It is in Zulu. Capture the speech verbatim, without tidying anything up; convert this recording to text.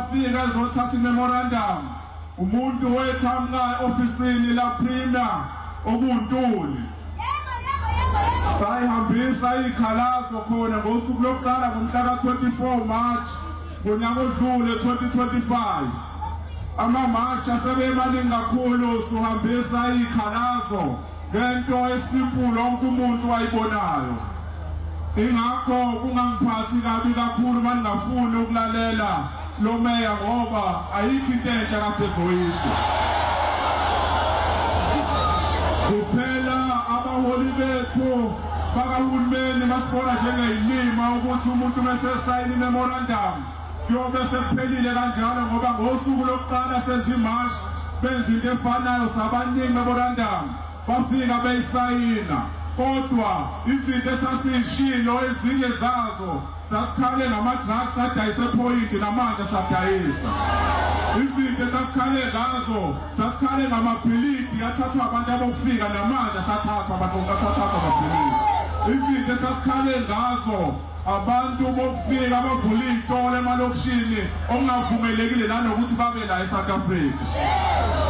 owafika ezothatha imemorandum umuntu wethamka ofisini la Premier okuntuli sayihambisa ikhalazo khona ngosuku lokuqala ngomhla ka twenty-four March ngonyaka odlule twenty twenty-five. Amamasha sebemaningi kakhulu suhambisa ikhalazo ngento esimple wonke umuntu wayibonayo. Ingakho kungangiphathi kabi kakhulu maningafuni ukulalela lo meya ngoba ayikho into entsha kade zoyisho. Kuphela abaholi bethu bakahulumeni basibona njengeyilima ukuthi umuntu mesesayini memorandum kuyobe sekuphelile kanjalo ngoba ngosuku lokuqala senza imarch benza into efanayo sabaningi memorandum bafika beyisayina kodwa izinto esasishilo ezinye zazo sasikhale ngama-drugs adayise point namanje sadayisa. Izinto esasikhale ngazo sasikhale ngamabhilidi athathwa abantu abokufika namanje sathathwa abantu basathathwa amabhilidi. Izinto esasikhale ngazo abantu bokufika abavula iy'tolo emalokishini okungavumelekile nanokuthi babe la eSouth Africa.